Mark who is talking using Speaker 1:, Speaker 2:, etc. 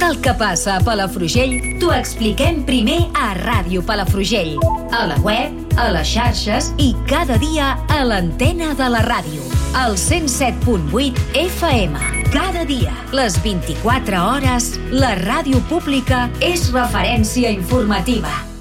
Speaker 1: el que passa a Palafrugell t'ho expliquem primer a Ràdio Palafrugell, a la web, a les xarxes i cada dia a l'antena de la ràdio. Al 107.8 FM. Cada dia, les 24 hores, la ràdio pública és referència informativa.